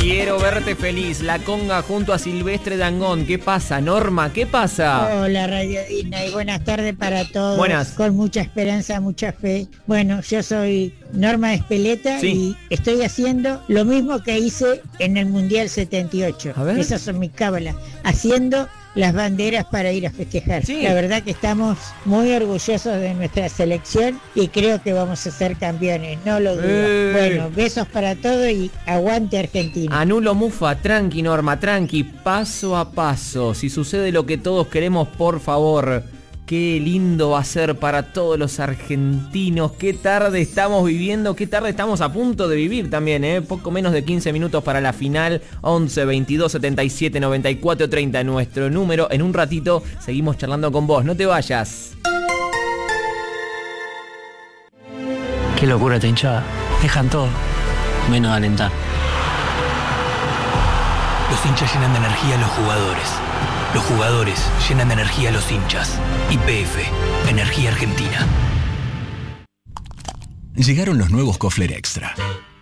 Quiero verte feliz, La Conga junto a Silvestre Dangond. ¿Qué pasa, Norma? ¿Qué pasa? Hola, Radio Disney. Buenas tardes para todos. Buenas. Con mucha esperanza, mucha fe. Bueno, yo soy Norma Espeleta y estoy haciendo lo mismo que hice en el Mundial 78. A ver. Esas son mis cábalas. Haciendo las banderas para ir a festejar. Sí. La verdad que estamos muy orgullosos de nuestra selección y creo que vamos a ser campeones, no lo dudo. Bueno, besos para todos y aguante Argentina. Anulo Mufa, tranqui Norma, tranqui, paso a paso. Si sucede lo que todos queremos, por favor. Qué lindo va a ser para todos los argentinos. Qué tarde estamos viviendo, qué tarde estamos a punto de vivir también, ¿eh? Poco menos de 15 minutos para la final. 11 22 77 94 30 nuestro número. En un ratito seguimos charlando con vos. No te vayas. Qué locura esta hinchada. Dejan todo, menos alentar. Los hinchas llenan de energía a los jugadores. Los jugadores llenan de energía a los hinchas. YPF, Energía Argentina. Llegaron los nuevos Kofler Extra.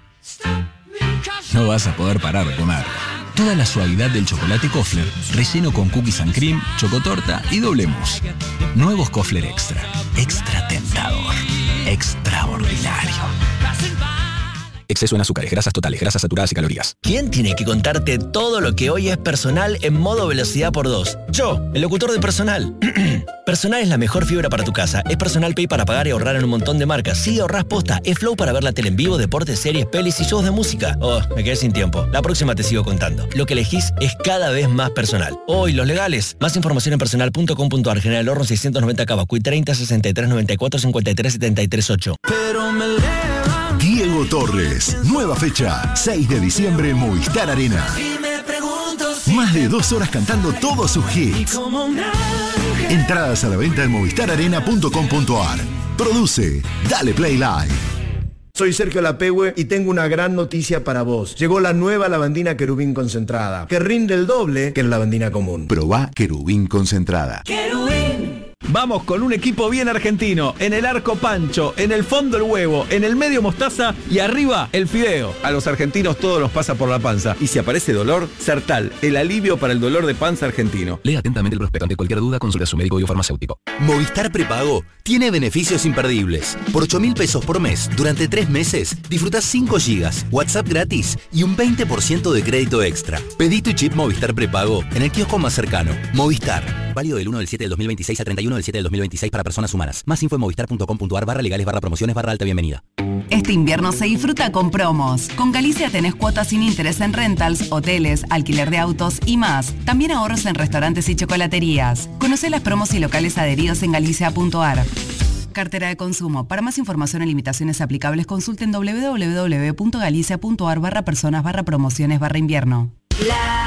No vas a poder parar de comer. Toda la suavidad del chocolate Kofler, relleno con cookies and cream, chocotorta y doble mousse. Nuevos Kofler Extra. Extra tentador. Extraordinario. Exceso en azúcares, grasas totales, grasas saturadas y calorías. ¿Quién tiene que contarte todo lo que hoy es Personal en modo velocidad por 2? Yo, el locutor de Personal. Personal es la mejor fibra para tu casa. Es Personal Pay para pagar y ahorrar en un montón de marcas. Sí, ahorrás posta. Es Flow para ver la tele en vivo, deportes, series, pelis y shows de música. Oh, me quedé sin tiempo. La próxima te sigo contando. Lo que elegís es cada vez más personal. Hoy, los legales. Más información en personal.com.ar. General Horno 690 Cavacuy 30 63 94 53 73 8. Pero me eleva. Diego Torres, nueva fecha, 6 de diciembre, Movistar Arena. Más de 2 horas cantando todos sus hits. Entradas a la venta en movistararena.com.ar. Produce Dale Play Live. Soy Sergio Lapehue y tengo una gran noticia para vos. Llegó la nueva lavandina Querubín concentrada, que rinde el doble que la lavandina común. Probá Querubín concentrada. Vamos con un equipo bien argentino. En el arco Pancho, en el fondo el huevo, en el medio mostaza y arriba el fideo. A los argentinos todo nos pasa por la panza. Y si aparece dolor, Sertal, el alivio para el dolor de panza argentino. Lea atentamente el prospecto. Ante cualquier duda, consulte a su médico y o farmacéutico. Movistar Prepago tiene beneficios imperdibles. Por 8.000 pesos por mes, durante 3 meses, disfrutás 5 gigas, WhatsApp gratis y un 20% de crédito extra. Pedí tu chip Movistar Prepago en el kiosco más cercano. Movistar. Válido del 1 del 7 del 2026 al 31 del 7 del 2026 para personas humanas. Más info en movistar.com.ar/legales/promociones/alta bienvenida. Este invierno se disfruta con promos. Con Galicia tenés cuotas sin interés en rentals, hoteles, alquiler de autos y más. También ahorros en restaurantes y chocolaterías. Conocé las promos y locales adheridos en galicia.ar. Cartera de consumo. Para más información y limitaciones aplicables, consulten www.galicia.ar/personas/promociones/invierno.